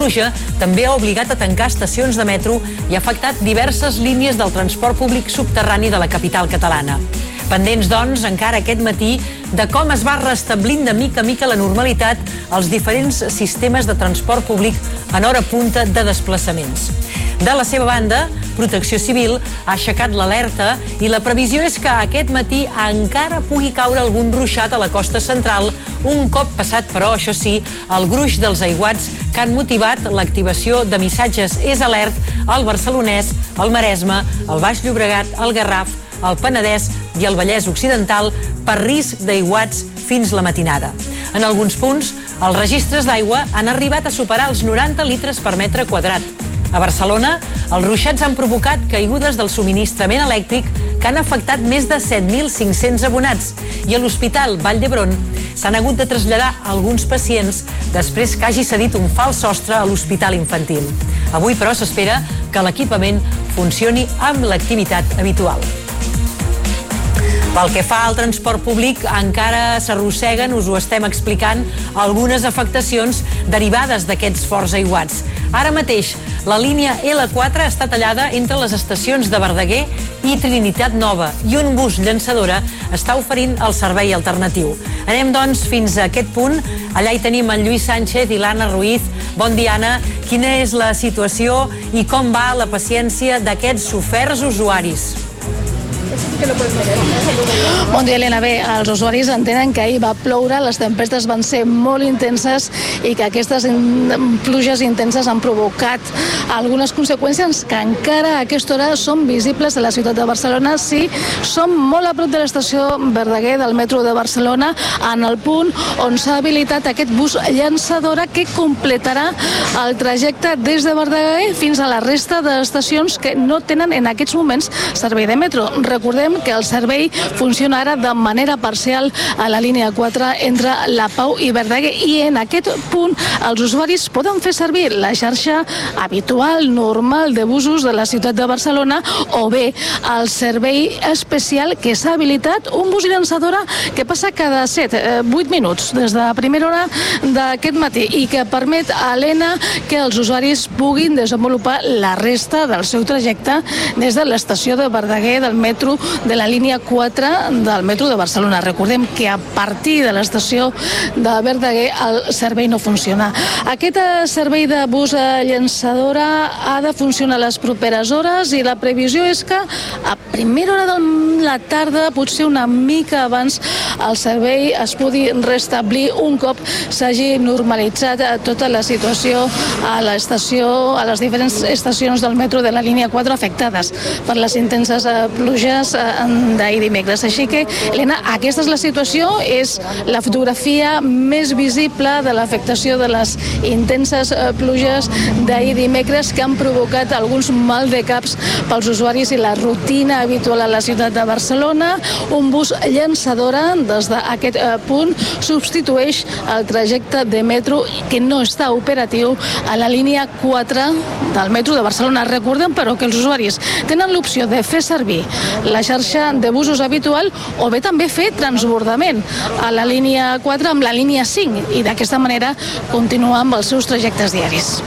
pluja també ha obligat a tancar estacions de metro i ha afectat diverses línies del transport públic subterrani de la capital catalana. Pendents, doncs, encara aquest matí, de com es va restablint de mica en mica la normalitat als diferents sistemes de transport públic en hora punta de desplaçaments. De la seva banda, Protecció Civil ha aixecat l'alerta i la previsió és que aquest matí encara pugui caure algun ruixat a la costa central, un cop passat, però, això sí, el gruix dels aiguats que han motivat l'activació de missatges és alert al Barcelonès, al Maresme, al Baix Llobregat, al Garraf, al Penedès i al Vallès Occidental per risc d'aiguats fins la matinada. En alguns punts, els registres d'aigua han arribat a superar els 90 litres per metre quadrat. A Barcelona, els ruixats han provocat caigudes del subministrament elèctric que han afectat més de 7.500 abonats i a l'Hospital Vall d'Hebron s'han hagut de traslladar alguns pacients després que hagi cedit un fals sostre a l'hospital infantil. Avui, però, s'espera que l'equipament funcioni amb l'activitat habitual. Pel que fa al transport públic, encara s'arrosseguen, us ho estem explicant, algunes afectacions derivades d'aquests forts aiguats. Ara mateix, la línia L4 està tallada entre les estacions de Verdaguer i Trinitat Nova i un bus llançadora està oferint el servei alternatiu. Anem, doncs, fins a aquest punt. Allà hi tenim en Lluís Sánchez i l'Anna Ruiz. Bon dia, Anna. Quina és la situació i com va la paciència d'aquests soferts usuaris? Bon dia, Helena. Bé, els usuaris entenen que ahir va ploure, les tempestes van ser molt intenses i que aquestes pluges intenses han provocat algunes conseqüències que encara a aquesta hora són visibles a la ciutat de Barcelona. Sí, som molt a prop de l'estació Verdaguer del metro de Barcelona, en el punt on s'ha habilitat aquest bus llançadora que completarà el trajecte des de Verdaguer fins a la resta d'estacions que no tenen en aquests moments servei de metro. Recordem que el servei funciona ara de manera parcial a la línia 4 entre La Pau i Verdaguer i en aquest punt els usuaris poden fer servir la xarxa habitual, normal de busos de la ciutat de Barcelona o bé el servei especial que s'ha habilitat, un bus llançadora que passa cada 8 minuts des de primera hora d'aquest matí i que permet a Helena que els usuaris puguin desenvolupar la resta del seu trajecte des de l'estació de Verdaguer del metro de la línia 4 del metro de Barcelona. Recordem que a partir de l'estació de Verdaguer el servei no funciona. Aquest servei de bus llançadora ha de funcionar a les properes hores i la previsió és que a primera hora de la tarda, potser una mica abans, el servei es pugui restablir un cop s'hagi normalitzat tota la situació a l'estació, a les diferents estacions del metro de la línia 4 afectades per les intenses pluges d'ahir dimecres. Així que, Helena, aquesta és la situació, és la fotografia més visible de l'afectació de les intenses pluges d'ahir dimecres que han provocat alguns maldecaps pels usuaris i la rutina habitual a la ciutat de Barcelona. Un bus llançadora des d'aquest punt substitueix el trajecte de metro que no està operatiu a la línia 4 del metro de Barcelona. Recordem, però, que els usuaris tenen l'opció de fer servir la xarxa de busos habitual o bé també fer transbordament a la línia 4 amb la línia 5 i d'aquesta manera continuar amb els seus trajectes diaris.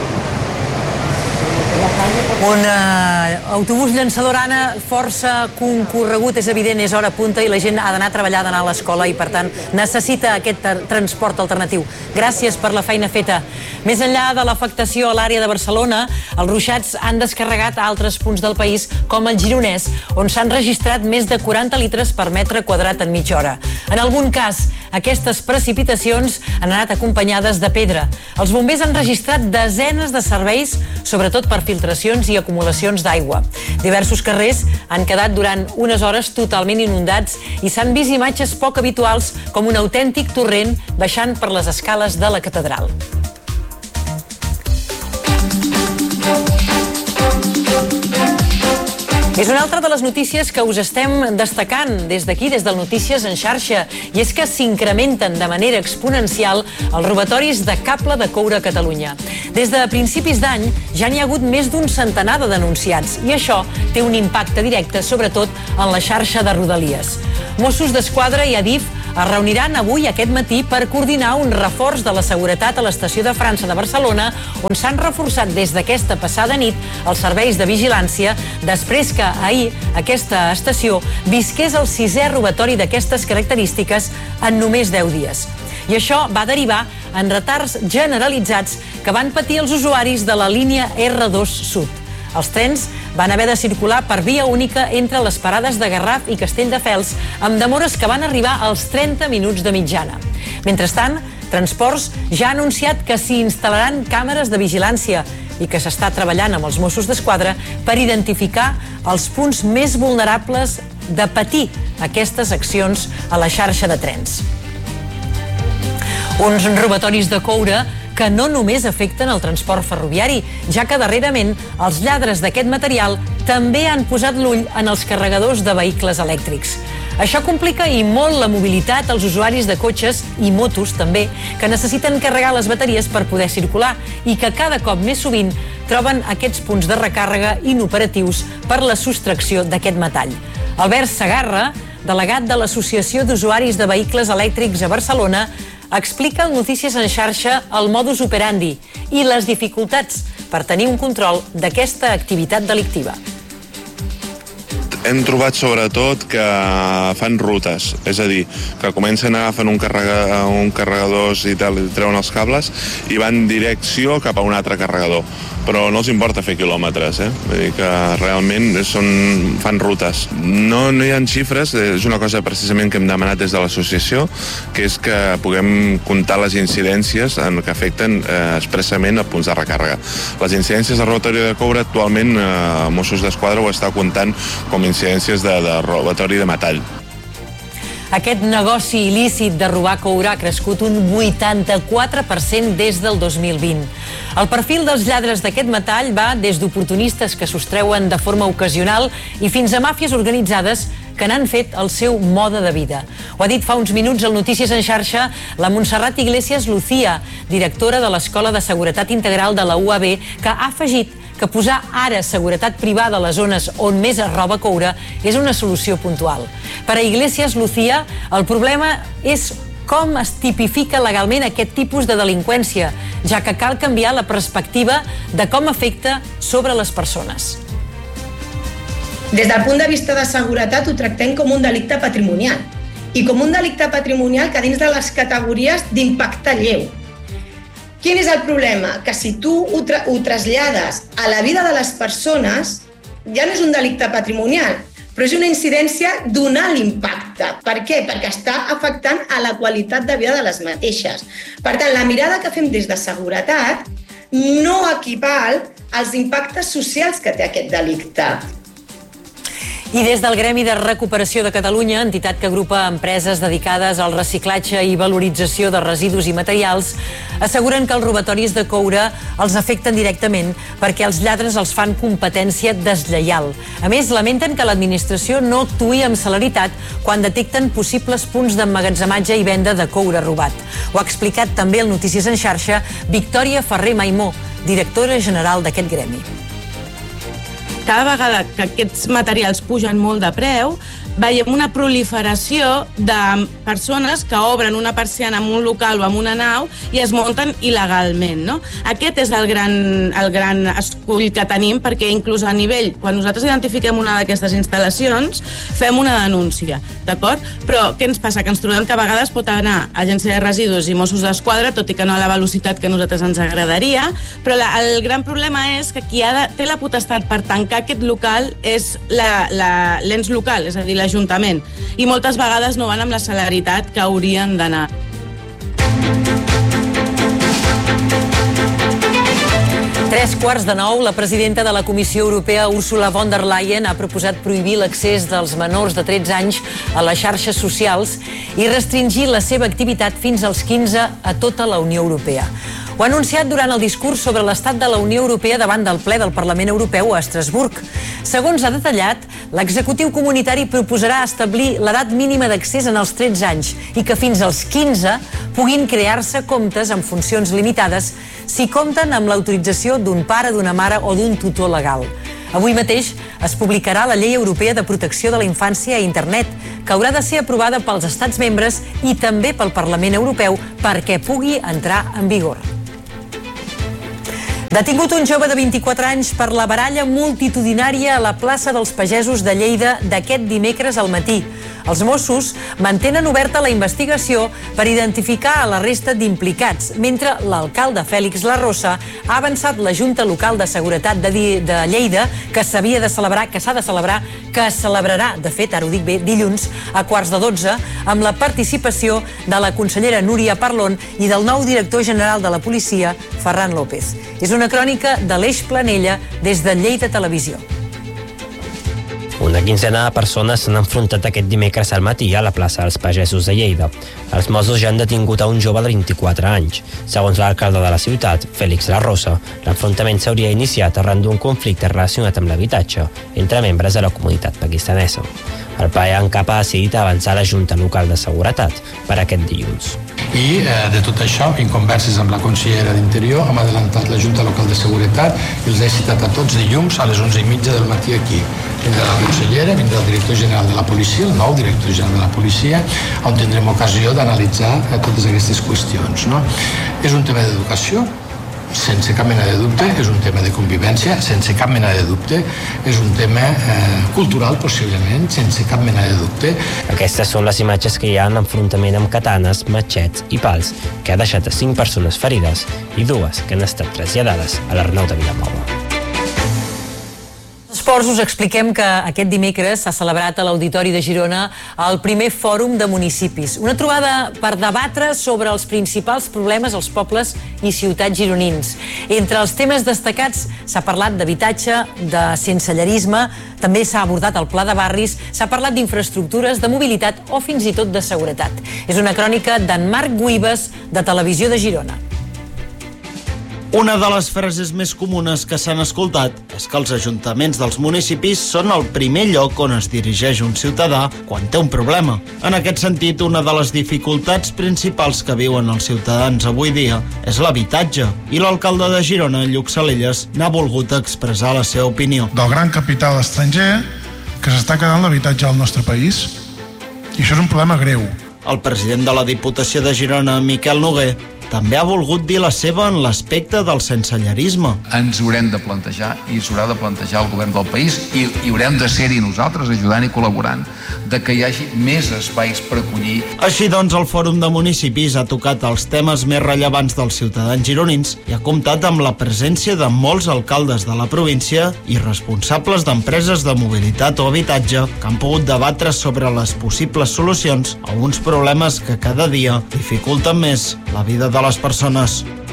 Un autobús llançador, Anna, força concorregut, és evident, és hora punta i la gent ha d'anar a treballar, d'anar a l'escola i, per tant, necessita aquest transport alternatiu. Gràcies per la feina feta. Més enllà de l'afectació a l'àrea de Barcelona, els ruixats han descarregat a altres punts del país, com el Gironès, on s'han registrat més de 40 litres per metre quadrat en mitja hora. En algun cas, aquestes precipitacions han anat acompanyades de pedra. Els bombers han registrat desenes de serveis, sobretot per filtracions i acumulacions d'aigua. Diversos carrers han quedat durant unes hores totalment inundats i s'han vist imatges poc habituals com un autèntic torrent baixant per les escales de la catedral. És una altra de les notícies que us estem destacant des d'aquí, des del Notícies en xarxa, i és que s'incrementen de manera exponencial els robatoris de cable de coure a Catalunya. Des de principis d'any ja n'hi ha hagut més d'un centenar de denunciats i això té un impacte directe, sobretot en la xarxa de Rodalies. Mossos d'Esquadra i Adif es reuniran avui aquest matí per coordinar un reforç de la seguretat a l'estació de França de Barcelona, on s'han reforçat des d'aquesta passada nit els serveis de vigilància després que ahir aquesta estació visqués el 6è robatori d'aquestes característiques en només 10 dies. I això va derivar en retards generalitzats que van patir els usuaris de la línia R2 Sud. Els trens van haver de circular per via única entre les parades de Garraf i Castelldefels, amb demores que van arribar als 30 minuts de mitjana. Mentrestant, Transports ja ha anunciat que s'hi instal·laran càmeres de vigilància i que s'està treballant amb els Mossos d'Esquadra per identificar els punts més vulnerables de patir aquestes accions a la xarxa de trens. Uns robatoris de coure que no només afecten el transport ferroviari, ja que darrerament els lladres d'aquest material també han posat l'ull en els carregadors de vehicles elèctrics. Això complica i molt la mobilitat als usuaris de cotxes i motos també, que necessiten carregar les bateries per poder circular i que cada cop més sovint troben aquests punts de recàrrega inoperatius per la sostracció d'aquest metall. Albert Segarra, delegat de l'Associació d'Usuaris de Vehicles Elèctrics a Barcelona, explica al Notícies en xarxa el modus operandi i les dificultats per tenir un control d'aquesta activitat delictiva. Hem trobat sobretot que fan rutes, és a dir, que comencen agafant un carregador i treuen els cables i van direcció cap a un altre carregador, però no els importa fer quilòmetres, Vull dir que realment fan rutes. No hi ha xifres, és una cosa precisament que hem demanat des de l'associació, que és que puguem comptar les incidències que afecten expressament a punts de recàrrega. Les incidències de robatori de coure actualment Mossos d'Esquadra ho està comptant com incidències de robatori de metall. Aquest negoci il·lícit de robar coure ha crescut un 84% des del 2020. El perfil dels lladres d'aquest metall va des d'oportunistes que sostreuen de forma ocasional i fins a màfies organitzades que n'han fet el seu mode de vida. Ho ha dit fa uns minuts al Notícies en xarxa la Montserrat Iglesias Lucía, directora de l'Escola de Seguretat Integral de la UAB, que ha afegit que posar ara seguretat privada a les zones on més es roba coure és una solució puntual. Per a Iglesias Lucía, el problema és com es tipifica legalment aquest tipus de delinqüència, ja que cal canviar la perspectiva de com afecta sobre les persones. Des del punt de vista de seguretat ho tractem com un delicte patrimonial i com un delicte patrimonial que dins de les categories d'impacte lleu. Quin és el problema? Que si tu ho trasllades a la vida de les persones, ja no és un delicte patrimonial, però és una incidència d'un alt impacte. Per què? Perquè està afectant a la qualitat de vida de les mateixes. Per tant, la mirada que fem des de seguretat no equival als impactes socials que té aquest delicte. I des del Gremi de Recuperació de Catalunya, entitat que agrupa empreses dedicades al reciclatge i valorització de residus i materials, asseguren que els robatoris de coure els afecten directament perquè els lladres els fan competència deslleial. A més, lamenten que l'administració no actuï amb celeritat quan detecten possibles punts d'emmagatzematge i venda de coure robat. Ho ha explicat també al Notícies en xarxa Victòria Ferrer Maimó, directora general d'aquest gremi. Cada vegada que aquests materials pugen molt de preu, veiem una proliferació de persones que obren una persiana en un local o en una nau i es munten il·legalment, no? Aquest és el gran escull que tenim, perquè inclús a nivell, quan nosaltres identifiquem una d'aquestes instal·lacions, fem una denúncia, d'acord? Però què ens passa? Que ens trobem que a vegades pot anar Agència de Residus i Mossos d'Esquadra, tot i que no a la velocitat que a nosaltres ens agradaria, però el gran problema és que qui té la potestat per tancar aquest local és l'ens local, és a dir, l'Ajuntament, i moltes vegades no van amb la celeritat que haurien d'anar. Tres quarts de 9, la presidenta de la Comissió Europea, Ursula von der Leyen, ha proposat prohibir l'accés dels menors de 13 anys a les xarxes socials i restringir la seva activitat fins als 15 a tota la Unió Europea. Ho ha anunciat durant el discurs sobre l'estat de la Unió Europea davant del ple del Parlament Europeu a Estrasburg. Segons ha detallat, l'executiu comunitari proposarà establir l'edat mínima d'accés en els 13 anys i que fins als 15 puguin crear-se comptes amb funcions limitades si compten amb l'autorització d'un pare, d'una mare o d'un tutor legal. Avui mateix es publicarà la Llei Europea de Protecció de la Infància a Internet, que haurà de ser aprovada pels estats membres i també pel Parlament Europeu perquè pugui entrar en vigor. Detingut un jove de 24 anys per la baralla multitudinària a la plaça dels Pagesos de Lleida d'aquest dimecres al matí. Els Mossos mantenen oberta la investigació per identificar a la resta d'implicats, mentre l'alcalde Fèlix Larrosa ha avançat la Junta Local de Seguretat de Lleida que s'ha de celebrar, que es celebrarà, de fet, ara ho dic bé, dilluns a 11:15, amb la participació de la consellera Núria Parlon i del nou director general de la policia, Ferran López. És una crònica de l'Eix Planella des de Lleida Televisió. Una quinzena de persones s'han enfrontat aquest dimecres al matí a la plaça dels Pagesos de Lleida. Els Mossos ja han detingut a un jove de 24 anys. Segons l'alcalde de la ciutat, Fèlix Larrosa, l'enfrontament s'hauria iniciat arran d'un conflicte relacionat amb l'habitatge entre membres de la comunitat pakistanesa. El PAE en cap ha decidit avançar la Junta Local de Seguretat per aquest dilluns. I de tot això, en converses amb la consellera d'Interior, hem adelantat la Junta Local de Seguretat i els he citat a tots dilluns a les 11:30 del matí aquí. Vindrà la consellera, vindrà el director general de la policia, el nou director general de la policia, on tindrem ocasió d'analitzar totes aquestes qüestions. No? És un tema d'educació, sense cap mena de dubte, és un tema de convivència, sense cap mena de dubte, és un tema cultural, possiblement, sense cap mena de dubte. Aquestes són les imatges que hi ha en l'enfrontament amb katanes, matxets i pals, que ha deixat a 5 persones ferides i 2 que han estat traslladades a l'Arnau de Vilamova. Esports, us expliquem que aquest dimecres s'ha celebrat a l'Auditori de Girona el primer Fòrum de Municipis. Una trobada per debatre sobre els principals problemes als pobles i ciutats gironins. Entre els temes destacats s'ha parlat d'habitatge, de sensellarisme, també s'ha abordat el pla de barris, s'ha parlat d'infraestructures, de mobilitat o fins i tot de seguretat. És una crònica d'en Marc Guibes, de Televisió de Girona. Una de les frases més comunes que s'han escoltat és que els ajuntaments dels municipis són el primer lloc on es dirigeix un ciutadà quan té un problema. En aquest sentit, una de les dificultats principals que viuen els ciutadans avui dia és l'habitatge, i l'alcalde de Girona, Lluc Salelles, n'ha volgut expressar la seva opinió. Del gran capital estranger que s'està quedant l'habitatge al nostre país, i això és un problema greu. El president de la Diputació de Girona, Miquel Noguer, també ha volgut dir la seva en l'aspecte del sensellarisme. Ens haurem de plantejar, i s'haurà de plantejar el govern del país, i haurem de ser-hi nosaltres ajudant i col·laborant, de que hi hagi més espais per acollir. Així doncs, el Fòrum de Municipis ha tocat els temes més rellevants dels ciutadans gironins i ha comptat amb la presència de molts alcaldes de la província i responsables d'empreses de mobilitat o habitatge que han pogut debatre sobre les possibles solucions a uns problemes que cada dia dificulten més la vida de les persones.